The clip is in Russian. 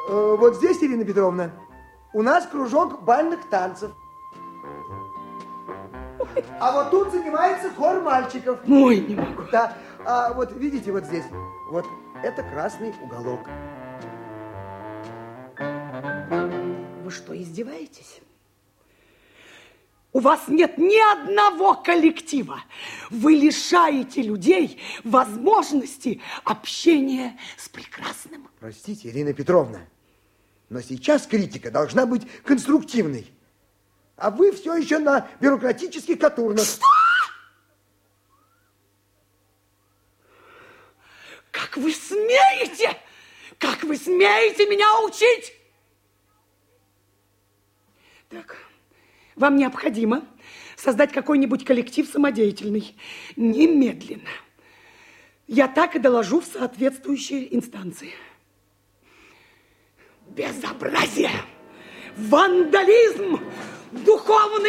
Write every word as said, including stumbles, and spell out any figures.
Э, вот здесь, Ирина Петровна, у нас кружок бальных танцев. А вот тут занимается хор мальчиков. Ой, не могу. Да, а вот видите, вот здесь, вот это красный уголок. Вы что, издеваетесь? У вас нет ни одного коллектива. Вы лишаете людей возможности общения с прекрасным. Простите, Ирина Петровна, но сейчас критика должна быть конструктивной. А вы все еще на бюрократических катурнах. Что? Как вы смеете? Как вы смеете меня учить? Так, вам необходимо создать какой-нибудь коллектив самодеятельный. Немедленно. Я так и доложу в соответствующие инстанции. Безобразие! Вандализм! Духовный